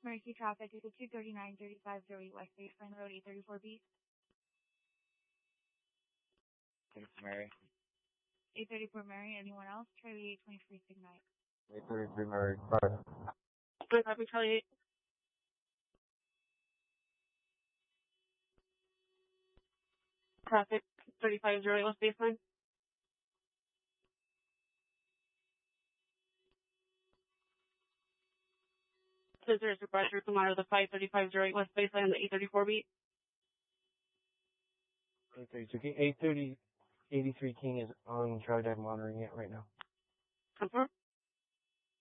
Mercy traffic is at 239-35 West Baseline Road, 834B. Thanks, Mary. 834 Mary, anyone else? Charlie 823 Signite. 833 Mary. Bye. Good, copy, Charlie 8. Traffic 3508 West Baseline. Scissors supervisor come out of the 53508 West Baseline, the 834 beat. 832 King. 830, 83 King is on Charlie Dive monitoring it right now. Confirm.